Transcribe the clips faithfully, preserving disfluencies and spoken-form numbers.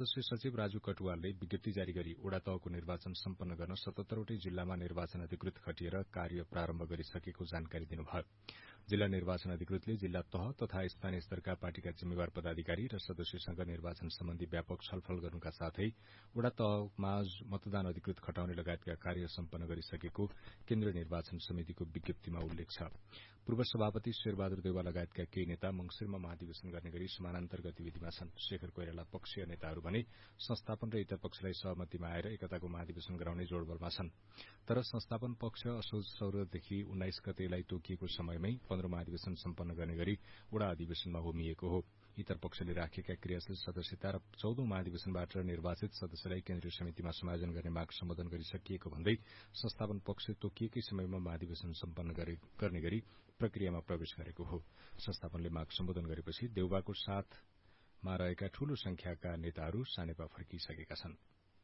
सदस्य सचिव राजु कटुवालले विज्ञप्ति जारी गरी वडा तहको निर्वाचन सम्पन्न गर्न सतहत्तरवटै जिल्लामा निर्वाचन अधिकृत खटिएर कार्य प्रारम्भ गरिसकेको जानकारी दिनुभयो। जिल्ला निर्वाचन अधिकृतले जिल्ला तह तथा स्थानीय स्तरका पार्टीका जिम्मेवार पदाधिकारी र सदस्यसँग निर्वाचन सम्बन्धी व्यापक छलफल गर्नुका साथै वडा तहमा मतदान अधिकृत खटाउने लगायतका कार्य सम्पन्न गरिसकेको केन्द्रीय निर्वाचन समितिको विज्ञप्तिमा उल्लेख छ। पूर्व सभापति शेरबहादुर देउवा लगायतका केही नेता मंगिरमा महाधिवेशन गर्ने गरी समानान्तर गतिविधिमा छन्। शेखर कोइराला पक्षीय नेताहरू भने संस्थापन र इतर पक्षलाई सहमतिमा आएर एकताको महाधिवेशन गराउने जोड़बलमा छन्। तर संस्थापन पक्ष असोज चौधदेखि उन्नाइस गतेलाई तोकिएको समयमै पन्ध्र महाधिवेशन सम्पन्न गर्ने गरी वडा अधिवेशनमा होमिएको हो। इतर पक्षले राखेका क्रियाशील सदस्यता र चौधौं महाधिवेशनबाट निर्वाचित सदस्यलाई केन्द्रीय समितिमा समायोजन गर्ने माग सम्बोधन गरिसकिएको भन्दै संस्थापन पक्ष तोकिएकै समयमा महाधिवेशन सम्पन्न गर्ने गरी प्रक्रियामा प्रवेश गरेको हो। संस्थापनले माग सम्बोधन गरेपछि देउबाको साथमा रहेका ठूलो संख्याका नेताहरू सानेपा फर्किसकेका छन्।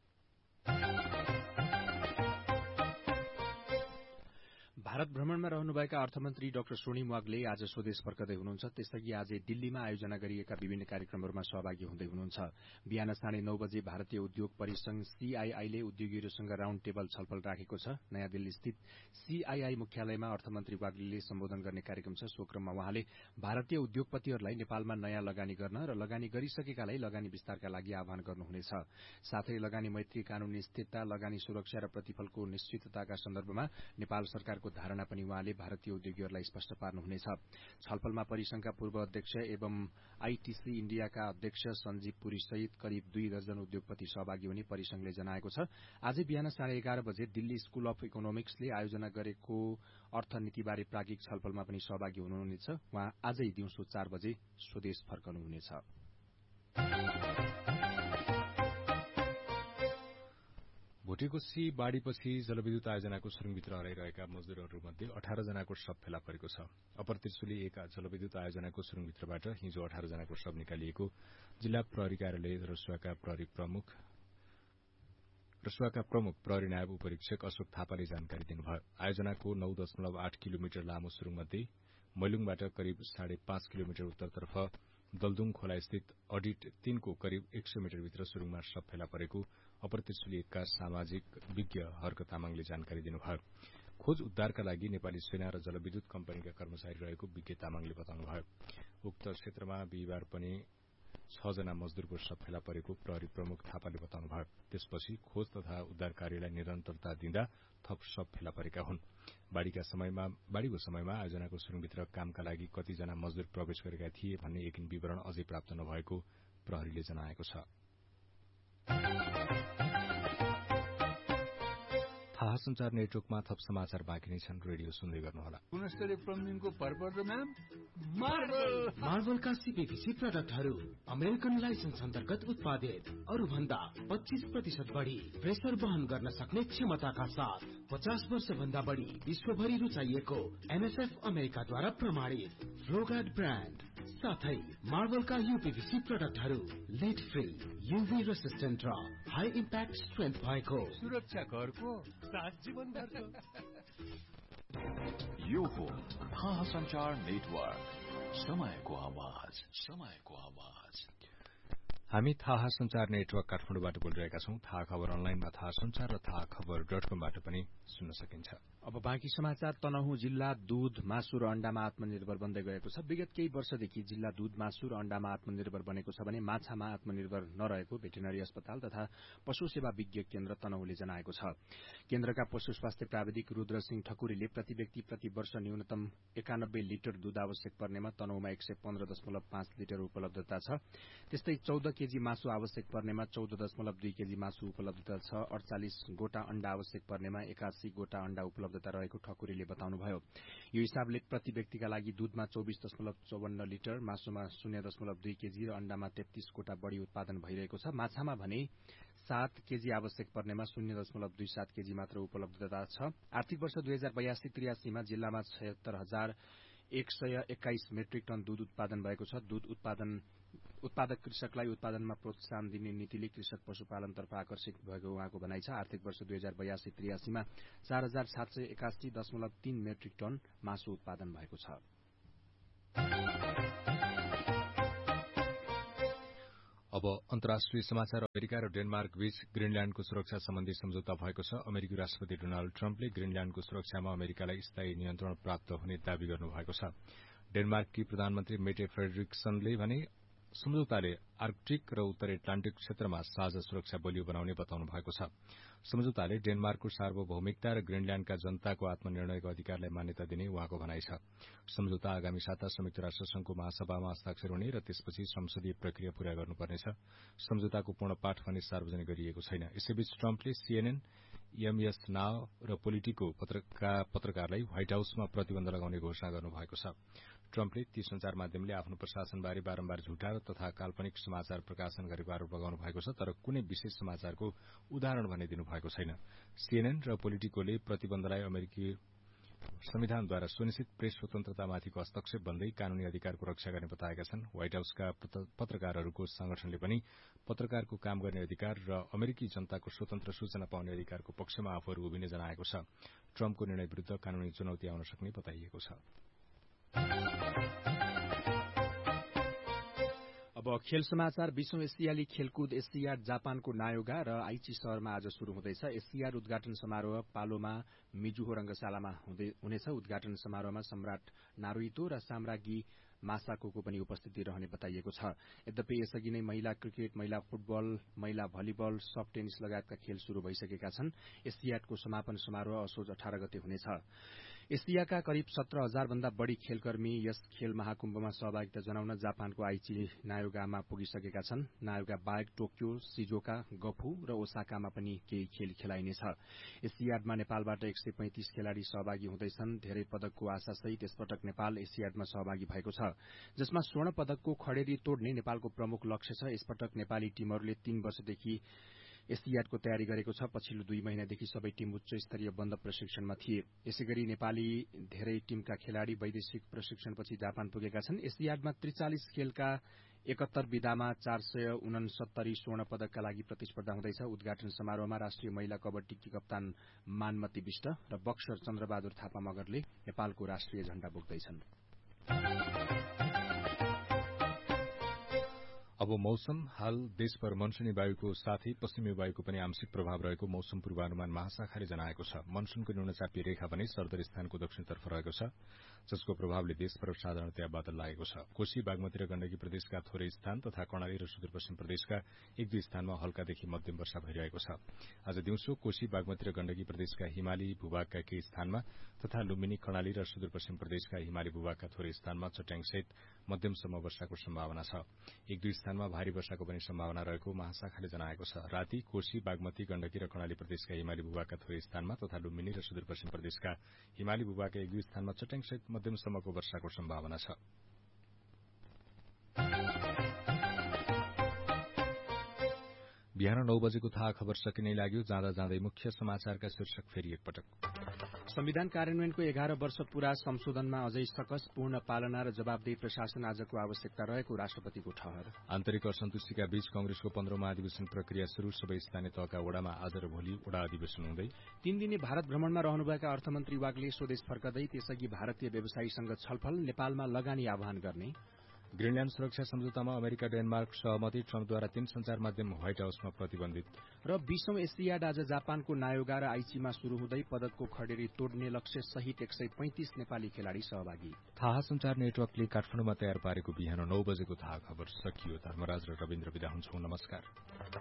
भारत भ्रमणमा रहनुभएका अर्थमन्त्री डाक्टर सोनिम वाग्ले आज स्वदेश फर्कदै हुनुहुन्छ। त्यसअघि आज दिल्लीमा आयोजना गरिएका विभिन्न कार्यक्रमहरूमा सहभागी हुँदै हुनुहुन्छ। बिहान साढे नौ बजे भारतीय उद्योग परिसंघ सीआईआईले उद्योगीहरूसँग राउण्ड टेबल छलफल राखेको छ। नयाँ दिल्ली स्थित सीआईआई मुख्यालयमा अर्थमन्त्री वाग्लेले सम्बोधन गर्ने कार्यक्रम छ। सो क्रममा उहाँले भारतीय उद्योगपतिहरूलाई नेपालमा नयाँ लगानी गर्न र लगानी गरिसकेकालाई लगानी विस्तारका लागि आह्वान गर्नुहुनेछ। साथै लगानी मैत्री कानूनी स्थिरता, लगानी सुरक्षा र प्रतिफलको निश्चितताका सन्दर्भमा नेपाल सरकारको धारणा पनि उहाँले भारतीय उद्योगीहरूलाई स्पष्ट पार्नुहुनेछ। छलफलमा परिसंघका पूर्व अध्यक्ष एवं आईटीसी इण्डियाका अध्यक्ष सञ्जीव पुरी सहित करिब दुई दर्जन उद्योगपति सहभागी हुने परिसंघले जनाएको छ। आजै बिहान साढे एघार बजे दिल्ली स्कूल अफ इकोनोमिक्सले आयोजना गरेको अर्थनीतिबारे प्राज्ञिक छलफलमा पनि सहभागी हुनुहुनेछ। उहाँ आजै दिउँसो चार बजे स्वदेश फर्कनुहुनेछ। भोटेकोशी बाढ़ीपछि जलविद्युत आयोजनाको सुरुङभित्र हराइरहेका मजदूरहरूमध्ये अठार जनाको शव फेला परेको छ। अप्पर त्रिशुली एक जलविद्युत आयोजनाको सुरुङभित्रबाट हिजो अठार जनाको शव निकालिएको जिल्ला प्रहरी कार्यालय रसुवाका प्रहरी प्रमुख रसुवाका प्रमुख प्रहरी नायब उपरीक्षक अशोक थापाले जानकारी दिनुभयो। आयोजनाको नौ दशमलव आठ किलोमिटर लामो सुरुङमध्ये मैलुङबाट करिब साढे पाँच किलोमिटर उत्तरतर्फ दलदुङ खोला स्थित अडिट तीनको करिब एक सय मिटरभित्र सुरुङमा शव फेला परेको अप्पर त्रिशुली एकका सामाजिक विज्ञ हर्क तामाङले जानकारी दिनुभयो। खोज उद्धारका लागि नेपाली सेना र जलविद्युत कम्पनीका कर्मचारी रहेको विज्ञ तामाङले बताउनुभयो। उक्त क्षेत्रमा बिहिबार पनि छ जना मजदूरको शव फेला परेको प्रहरी प्रमुख थापाले बताउनुभयो। त्यसपछि खोज तथा उद्धार कार्यलाई निरन्तरता दिँदा थप शव फेला परेका हुन्। बाढ़ीका समयमा बाढ़ीको समयमा आयोजनाको सुरुङभित्र कामका लागि कतिजना मजदूर प्रवेश गरेका थिए भन्ने एकिन विवरण अझै प्राप्त नभएको प्रहरीले जनाएको छ। थाहा संचार नेटवर्कमा थप समाचार बाँकी नै छन्। रेडियो सुन्दै गर्नुहोला। गुणस्तरीय प्लम्बिङको भरपर्दो नाम मार्बल। मार्बलका सीपीभीसी प्रोडक्टहरू अमेरिकन लाइसेन्स अन्तर्गत उत्पादित, अरू भन्दा पच्चीस प्रतिशत बढ़ी प्रेसर वहन गर्न सक्ने क्षमताका साथ पचास वर्ष भन्दा बढ़ी विश्वभरि रुचाइएको एमएसएफ अमेरिकाद्वारा प्रमाणित फ्लोगार्ड ब्रान्ड साथै मार्बलका यूपीभीसी प्रोडक्टहरू लिड फ्री, यूभी रेसिस्टेन्ट र हाई इम्प्याक्ट स्ट्रेन्थ भएको सुरक्षा घरको सात जीवन भरको। यो हो थाहा संचार नेटवर्क, समयको आवाज, समयको आवाज। हामी थाहा संचार नेटवर्क काठमाडौँबाट बोलिरहेका छौं। थाहा खबर अनलाइनमा थाहा संचार र थाहा खबर डट कमबाट पनि सुन्न सकिन्छ। अब बाँकी समाचार। तनहुँ जिल्ला दूध, मासु र अण्डामा आत्मनिर्भर बन्दै गएको छ। विगत केही वर्षदेखि जिल्ला दूध, मासु र अण्डामा आत्मनिर्भर बनेको छ भने माछामा आत्मनिर्भर नरहेको भेटेनरी अस्पताल तथा पशु सेवा विज्ञ केन्द्र तनहुँले जनाएको छ। केन्द्रका पशु स्वास्थ्य प्राविधिक रुद्र सिंह ठकुरीले प्रति व्यक्ति प्रति वर्ष न्यूनतम एकानब्बे लिटर दूध आवश्यक पर्नेमा तनहुँमा एक सय पन्ध्र दशमलव पाँच लिटर उपलब्धता छ। त्यस्तै चौध केजी मासु आवश्यक पर्नेमा चौध दशमलव दुई केजी मासु उपलब्धता छ। अडचालिस गोटा अण्डा आवश्यक पर्नेमा एकासी गोटा अण्डा उपलब्धता रहेको ठकुरीले बताउनुभयो। यो हिसाबले प्रति व्यक्तिका लागि दूधमा चौबिस दशमलव चौवन्न लिटर, मासुमा शून्य दशमलव दुई केजी र अण्डामा तेत्तीस गोटा बढ़ी उत्पादन भइरहेको छ। माछामा भने सात केजी आवश्यक पर्नेमा शून्य दशमलव दुई सात केजी मात्र उपलब्धता छ। आर्थिक वर्ष दुई हजार बयासी त्रियासीमा जिल्लामा छयत्तर हजार एक सय एक्काइस मेट्रिक टन दूध उत्पादन भएको छ। दूध उत्पादन उत्पादक कृषकलाई उत्पादनमा प्रोत्साहन दिने नीतिले कृषक पशुपालनतर्फ आकर्षित भएको उहाँको भनाइ छ। आर्थिक वर्ष दुई हजार बयासी त्रियासीमा चार हजार सात सय एकासी दशमलव तीन मेट्रिक टन मासु उत्पादन भएको छ। अब अन्तर्राष्ट्रिय समाचार। अमेरिका र डेनमार्क बीच ग्रीनल्याण्डको सुरक्षा सम्बन्धी सम्झौता भएको छ। अमेरिकी राष्ट्रपति डोनाल्ड ट्रम्पले ग्रीनल्याण्डको सुरक्षामा अमेरिकालाई स्थायी नियन्त्रण प्राप्त हुने दावी गर्नुभएको छ। डेनमार्ककी प्रधानमन्त्री मेटे फ्रेडरिक्सनले भने सम्झौताले आर्कटिक र उत्तर एटलान्टिक क्षेत्रमा साझा सुरक्षा बलियो बनाउने बताउनु भएको छ। सम्झौताले डेनमार्कको सार्वभौमिकता र ग्रीनल्याण्डका जनताको आत्मनिर्णयको अधिकारलाई मान्यता दिने उहाँको भनाइ छ। सम्झौता आगामी साता संयुक्त राष्ट्र संघको महासभामा हस्ताक्षर हुने र त्यसपछि संसदीय प्रक्रिया पूरा गर्नुपर्नेछ। सम्झौताको पूर्ण पाठ भने सार्वजनिक गरिएको छैन। यसैबीच ट्रम्पले सीएनएन, एमएस नाव र पोलिटिको पत्रकारलाई व्हाइट हाउसमा प्रतिबन्ध लगाउने घोषणा गर्नुभएको छ। ट्रम्पले ती संचार माध्यमले आफ्नो प्रशासनबारे बारम्बार झुटा तथा काल्पनिक समाचार प्रकाशन गरेको आरोप लगाउनु भएको छ, तर कुनै विशेष समाचारको उदाहरण भने दिनुभएको छैन। सीएनएन र पोलिटिकोले प्रतिबन्धलाई अमेरिकी संविधानद्वारा सुनिश्चित प्रेस स्वतन्त्रतामाथिको हस्तक्षेप भन्दै कानूनी अधिकारको रक्षा गर्ने बताएका छन्। व्हाइट हाउसका पत्रकारहरूको संगठनले पनि पत्रकारको काम गर्ने अधिकार र अमेरिकी जनताको स्वतन्त्र सूचना पाउने अधिकारको पक्षमा आफूहरू उभिने जनाएको छ। ट्रम्पको निर्णय विरूद्ध कानूनी चुनौती आउन सक्ने बताइएको छ। अब खेल समाचार। बीसौं एसियाली खेलकुद एसियाड जापानको नायोगा र आइची शहरमा आज शुरू हुँदैछ। एसियाड उद्घाटन समारोह पालोमा मिजुहो रंगशालामा हुनेछ। उद्घाटन समारोहमा सम्राट नारुहितो र साम्राज्ञी मासाको पनि उपस्थिति रहने बताइएको छ। यद्यपि यसअघि नै महिला क्रिकेट, महिला फुटबल, महिला भलिबल, सफ्ट टेनिस लगायतका खेल शुरू भइसकेका छन्। एसियाडको समापन समारोह असोज अठार गते हुनेछ। एसियाका करिब सत्र हजार भन्दा बढ़ी खेलकर्मी यस खेल महाकुम्भमा सहभागिता जनाउन जापानको आइची नायोगामा पुगिसकेका छन्। नायोगा बाहेक टोकियो, सिजोका, गफू र ओसाकामा पनि केही खेल खेलाइनेछ। एसियाडमा नेपालबाट एक सय पैंतिस खेलाड़ी सहभागी हुँदैछन्। धेरै पदकको आशासहित यसपटक नेपाल एसियाडमा सहभागी भएको छ, जसमा स्वर्ण पदकको खडेरी तोड्ने नेपालको प्रमुख लक्ष्य छ। यसपटक नेपाली टीमहरूले तीन वर्षदेखि एसियाडको तयारी गरेको छ। पछिल्लो दुई महिनादेखि सबै टीम उच्च स्तरीय बन्द प्रशिक्षणमा थिए। यसैगरी नेपाली धेरै टीमका खेलाड़ी वैदेशिक प्रशिक्षणपछि जापान पुगेका छन्। एसियाडमा त्रिचालिस खेलका एकहत्तर विधामा चार सय उनसत्तरी स्वर्ण पदकका लागि प्रतिस्पर्धा हुँदैछ। उद्घाटन समारोहमा राष्ट्रिय महिला कबड्डीकी कप्तान मानमती विष्ट र बक्सर चन्द्रबहादुर थापा मगरले नेपालको राष्ट्रिय झण्डा बोक्दैछन्। अब मौसम। हाल देशभर मनसूनी वायुको साथै पश्चिमी वायुको पनि आंशिक प्रभाव रहेको मौसम पूर्वानुमान महाशाखाले जनाएको छ। मनसूनको न्यूनचापीय रेखा भने सरदर स्थानको दक्षिणतर्फ रहेको छ, जसको प्रभावले देशभर साधारणतया बादल लागेको छ। कोशी, बागमती र गण्डकी प्रदेशका थोरै स्थान तथा कर्णाली र सुदूरपश्चिम प्रदेशका एक दुई स्थानमा हल्कादेखि मध्यम वर्षा भइरहेको छ। आज दिउँसो कोशी, बागमती र गण्डकी प्रदेशका हिमाली भूभागका केही स्थानमा तथा लुम्बिनी, कर्णाली र सुदूरपश्चिम प्रदेशका हिमाली भूभागका थोरै स्थानमा चट्याङसहित मध्यमसम्म वर्षाको सम्भावना छ। एक दुई स्थानमा भारी वर्षाको पनि सम्भावना रहेको महाशाखाले जनाएको छ। राति कोशी, बागमती, गण्डकी र कर्णाली प्रदेशका हिमाली भूभागका थोरै स्थानमा तथा लुम्बिनी र सुदूरपश्चिम प्रदेशका हिमाली भूभागका एक दुई स्थानमा चट्याङसहित मध्यमसम्मको वर्षाको सम्भावना छ। बिहान नौ बजेको थाहा खबर सकिने लाग्यो। जाँदा जाँदै मुख्य समाचारका शीर्षक फेरि एकपटक। संविधान कार्यान्वयनको एघार वर्ष पूरा संशोधनमा अझै सकस, पूर्ण पालना र जवाबदेही प्रशासन आजको आवश्यकता रहेको राष्ट्रपतिको ठहर। आन्तरिक असन्तुष्टिका बीच कंग्रेसको पन्ध्रौं महाधिवेशन प्रक्रिया शुरू। सबै स्थानीय तहका वडामा आज र भोलि वडा अधिवेशन हुँदै। तीन दिने भारत भ्रमणमा रहनुभएका अर्थमन्त्री वाग्ले स्वदेश फर्कदै त्यसअघि भारतीय व्यवसायीसँग छलफल, नेपालमा लगानी आह्वान गर्ने। ग्रीनल्याण्ड सुरक्षा सम्झौतामा अमेरिका डेनमार्क सहमति। ट्रम्पद्वारा तीन संचार माध्यम व्हाइट हाउसमा प्रतिबन्धित। र बीसौं एसियाड आज जापानको नायोगा र आइचीमा शुरू हुँदै पदकको खडेरी तोड्ने लक्ष्य सहित एक सय पैंतिस नेपाली खेलाड़ी सहभागी। थाहा संचार नेटवर्कले काठमाडौँमा तयार पारेको बिहान नौ बजेको थाहा खबर सकियो। धर्मराज र रविन्द्र विदा हुन्छौं। नमस्कार।